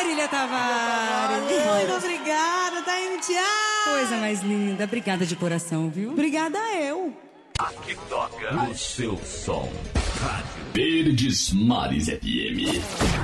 Marília Tavares. Muito obrigada, Taime Tchau. Coisa mais linda. Obrigada de coração, viu? Obrigada eu. Aqui toca o seu som. Rádio Verdes Mares FM.